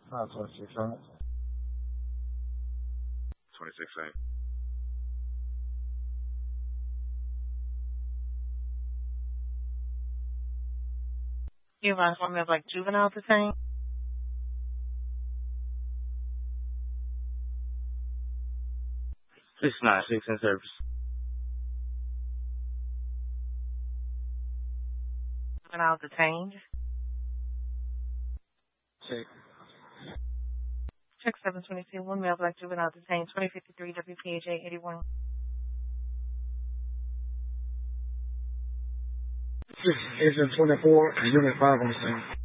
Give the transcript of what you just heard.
26 on it. 26A. You have a form of like juvenile detained? It's not 6 in service. Juvenile detained? Check. Check 722, one male black juvenile detained, 2053 WPHA 81. It's in 24, Unit 5 on the scene.